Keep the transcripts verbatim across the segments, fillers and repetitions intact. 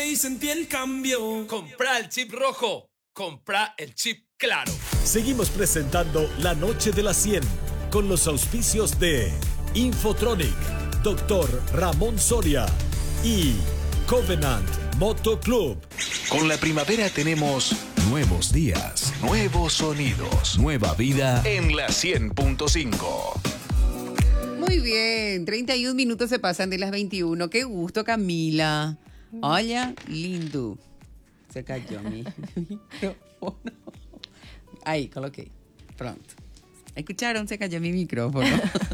levanté y sentí el cambio. Comprá el chip rojo, comprá el chip claro. Seguimos presentando La Noche de las cien con los auspicios de Infotronic, doctor Ramón Soria y Covenant Moto Club. Con la primavera tenemos nuevos días, nuevos sonidos, nueva vida en la cien punto cinco. Muy bien, treinta y un minutos se pasan de las veintiuno. Qué gusto, Camila. Hola, lindo. Se cayó mi micrófono. Ahí, coloqué. Pronto. ¿Escucharon? Se cayó mi micrófono.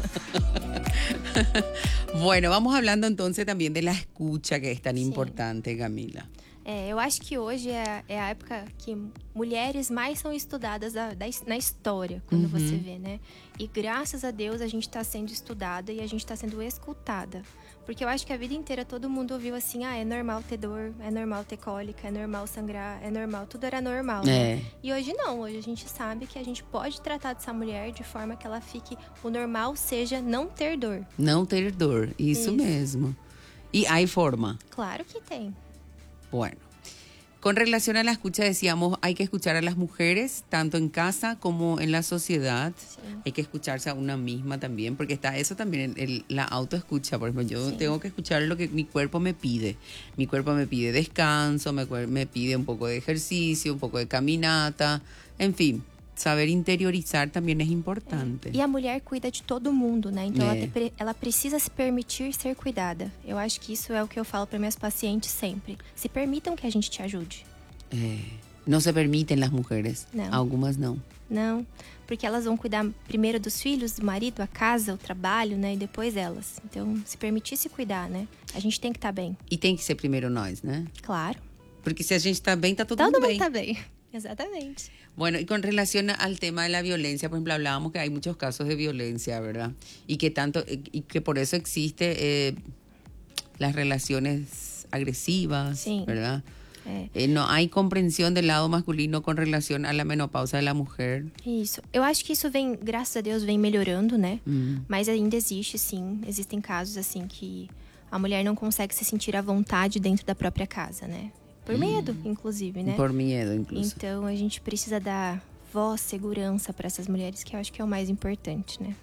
Bueno, vamos hablando entonces también de la escucha, que es tan Sim. importante, Camila. É, eu acho que hoje é, é a época que mulheres mais são estudadas da, da, na história, quando Uhum. você vê, né? E graças a Deus a gente está sendo estudada e a gente está sendo escutada. Porque eu acho que a vida inteira todo mundo ouviu assim, ah, é normal ter dor, é normal ter cólica, é normal sangrar, é normal, tudo era normal, né? É. E hoje não, hoje a gente sabe que a gente pode tratar dessa mulher de forma que ela fique, o normal seja não ter dor. Não ter dor, isso, Isso. mesmo. E hay forma. Claro que tem. Bueno, con relación a la escucha decíamos, hay que escuchar a las mujeres, tanto en casa como en la sociedad. Sí. Hay que escucharse a una misma también, porque está eso también, el, la autoescucha. Por ejemplo, yo Sí. tengo que escuchar lo que mi cuerpo me pide. Mi cuerpo me pide descanso, me, cuer- me pide un poco de ejercicio, un poco de caminata, en fin. Saber interiorizar también es importante. E a mulher cuida de todo mundo, né? Então É. ela, te pre- ela precisa se permitir ser cuidada. Eu acho que isso é o que eu falo para minhas pacientes sempre. Se permitam que a gente te ajude. Eh, no se permiten las mujeres, No. algunas no. Não, porque elas vão cuidar primeiro dos filhos, do marido, a casa, o trabalho, né? E depois elas. Então, se permitir se cuidar, né? A gente tem que estar bem. Y tem que ser primero nós, né? Claro. Porque si a gente está bien, está todo, Todo mundo mundo bem. tá bem. Exatamente. Bueno, y con relación al tema de la violencia, por ejemplo, hablábamos que hay muchos casos de violencia, ¿verdad? Y que tanto, y que por eso existe eh, las relaciones agresivas, Sí. ¿verdad? É. Eh, no hay comprensión del lado masculino con relación a la menopausa de la mujer. Isso. Eu acho que isso vem, graças a Deus, vem melhorando, né? Mm. Mas ainda existe, sim. Existem casos, assim, que a mulher não consegue se sentir à vontade dentro da própria casa, né? Por medo, inclusive, né? Por miedo, incluso. Então, a gente precisa dar voz, segurança para essas mulheres, que eu acho que é o mais importante, né?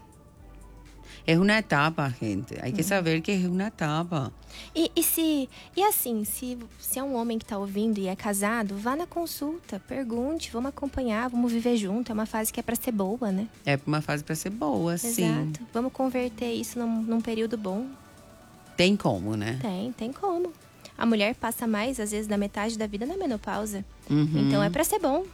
Es una etapa, gente. Hay que saber que es una etapa. E, e se... E assim, se, se é um homem que tá ouvindo e é casado, vá na consulta, pergunte, vamos acompanhar, vamos viver junto. É uma fase que é para ser boa, né? É uma fase para ser boa, sim. Exato. Vamos converter isso num, num período bom. Tem como, né? Tem, tem como. A mulher passa mais, às vezes, da metade da vida na menopausa. Uhum. Então, é para ser bom.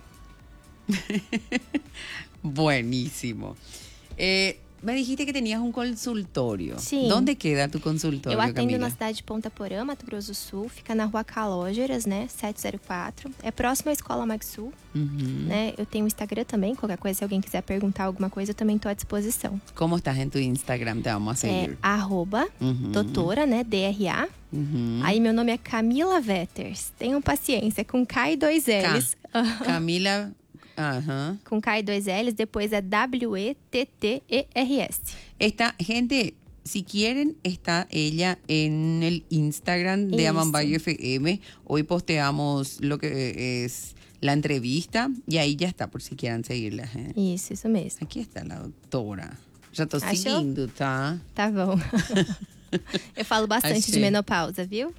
Buenísimo. Eh, me dijiste que tenías un consultorio. Sí. ¿Dónde queda tu consultorio, Eu atendo Camila? na cidade de Ponta Porã, Mato Grosso do Sul. Fica na rua Calógeras, né? setecentos e quatro. É próximo à Escola Maxul, Uhum. né? Eu tenho um Instagram também. Qualquer coisa, se alguém quiser perguntar alguma coisa, eu também tô à disposição. ¿Cómo estás en tu Instagram? Te vamos a É seguir. arroba Uhum. doutora, né? D R A. Uhum. Aí meu nome é Camila Vetters. Tenham paciência, com K e dois L's. Camila... Ajá. Com K e dois L's, depois é W E T T E R S. Esta, gente, si quieren, está ella en el Instagram de Eso. Amambayo F M. Hoy posteamos lo que es la entrevista y ahí ya está, por si quieran seguirla. ¿eh? Isso, isso mesmo. Aquí está la doctora. Já tô Achou? seguindo, tá? Tá bom. Eu falo bastante Achei. de menopausa, viu?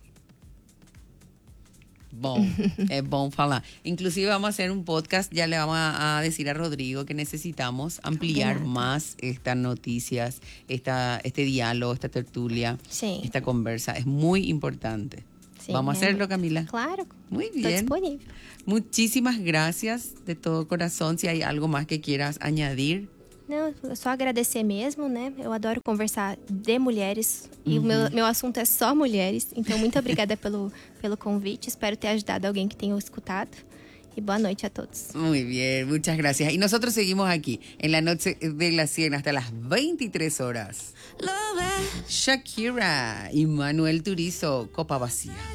Bom, es bom falar. Inclusive vamos a hacer un podcast, ya le vamos a, a decir a Rodrigo que necesitamos ampliar Combinado. más estas noticias, esta, este diálogo, esta tertulia, Sim. esta conversa. Es muy importante. Sim, Vamos a é hacerlo, muito- Camila. Claro. Muy Tô bien. disponível. Muchísimas gracias de todo corazón. Si hay algo más que quieras añadir. Não, é só agradecer mesmo, né? Eu adoro conversar de mulheres. E o meu, meu assunto é só mulheres. Então, muito obrigada pelo, pelo convite. Espero ter ajudado alguém que tenha escutado. Y boa noite a todos. Muy bien, muchas gracias. Y nosotros seguimos aquí en la noche de las cien hasta las veintitrés horas. Shakira y Manuel Turizo, Copa Vacía.